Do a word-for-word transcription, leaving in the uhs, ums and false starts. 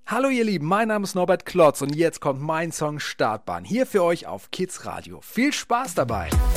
Hallo ihr Lieben, mein Name ist Norbert Klotz und jetzt kommt mein Song Startbahn hier für euch auf Kids Radio. Viel Spaß dabei!